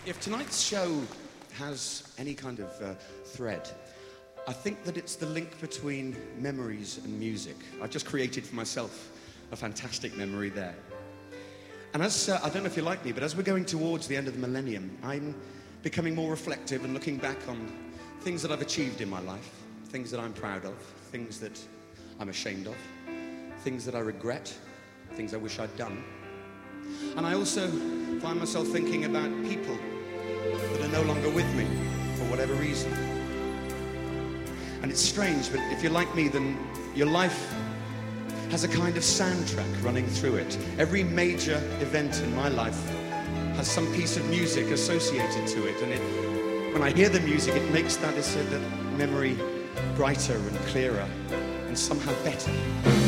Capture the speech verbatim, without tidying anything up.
If tonight's show has any kind of uh, thread, I think that it's the link between memories and music. I've just created for myself a fantastic memory there. And as, uh, I don't know if you're like me, but as we're going towards the end of the millennium, I'm becoming more reflective and looking back on things that I've achieved in my life, things that I'm proud of, things that I'm ashamed of, things that I regret, things I wish I'd done. And I also find myself thinking about people that are no longer with me for whatever reason. And it's strange, but if you're like me, then your life has a kind of soundtrack running through it. Every major event in my life has some piece of music associated to it, and it, when I hear the music, it makes that, that memory brighter and clearer and somehow better.